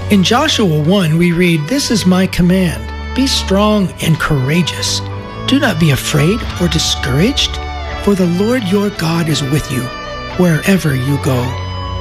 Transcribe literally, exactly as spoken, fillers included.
In Joshua one, we read, "This is my command. Be strong and courageous. Do not be afraid or discouraged, for the Lord your God is with you wherever you go."